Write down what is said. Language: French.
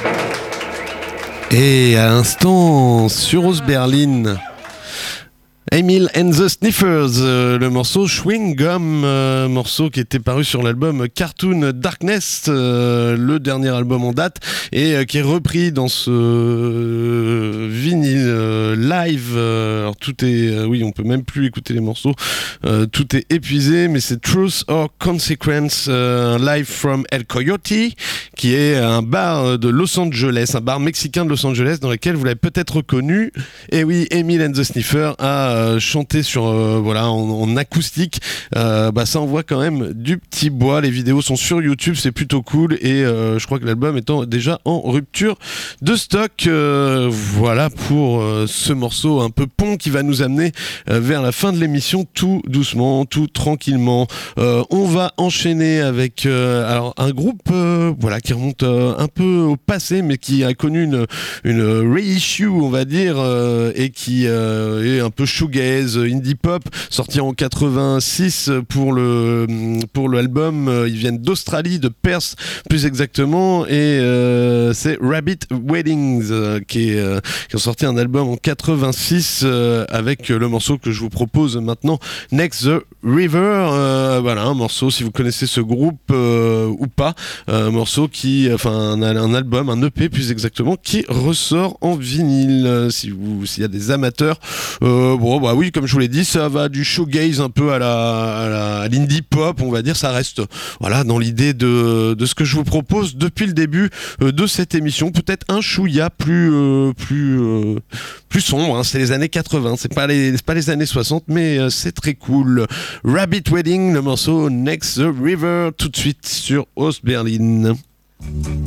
Et à l'instant, sur Os Berlin, Emil and the Sniffers, le morceau Chewing Gum, morceau qui était paru sur l'album Cartoon Darkness, le dernier album en date, et qui est repris dans ce vinyle live. Alors tout est, oui, on peut même plus écouter les morceaux, tout est épuisé, mais c'est Truth or Consequence, live from El Coyote, qui est un bar de Los Angeles, un bar mexicain de Los Angeles dans lequel vous l'avez peut-être reconnu. Et oui, Emil and the Sniffers a chanté sur voilà en acoustique. Ça envoie quand même du petit bois. Les vidéos sont sur YouTube, c'est plutôt cool, et je crois que l'album étant déjà en rupture de stock. Voilà pour ce morceau un peu pont qui va nous amener vers la fin de l'émission, tout doucement, tout tranquillement. On va enchaîner avec alors un groupe voilà qui remonte un peu au passé, mais qui a connu une reissue, on va dire, et qui est un peu shoegaze, indie pop, sorti en 86 pour l'album. Ils viennent d'Australie, de Perth plus exactement, et c'est Rabbit Weddings qui ont sorti un album en 86 avec le morceau que je vous propose maintenant, Next the River. Voilà, un morceau, si vous connaissez ce groupe ou pas, un morceau un album, un EP plus exactement, qui ressort en vinyle. S'il y a des amateurs, oui, comme je vous l'ai dit, ça va du shoegaze un peu à l'indie pop, on va dire. Ça reste voilà dans l'idée de ce que je vous propose depuis le début de cette émission. Peut-être un chouïa plus sombre, hein. C'est les années 80, c'est pas les années 60, mais c'est très cool. Rabbit Wedding, le morceau Next the River, tout de suite sur Os Berlin.